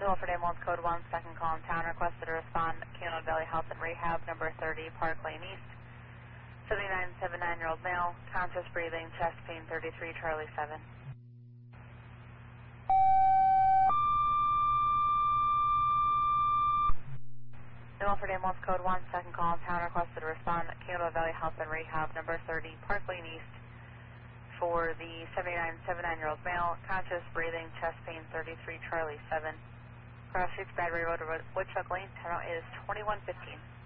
Milford Ambulance Code 1, second call in town, requested to respond, Kano Valley Health and Rehab, number 30, Park Lane East. 79-year-old male, conscious breathing, chest pain, 33, Charlie 7. Milford Ambulance Code 1, second call in town, requested to respond, Kano Valley Health and Rehab, number 30, Park Lane East. For the 79-year-old male, conscious breathing, chest pain, 33, Charlie 7. Cross Streets, Bradbury Road, Woodchuck Lane, time out is 21:15.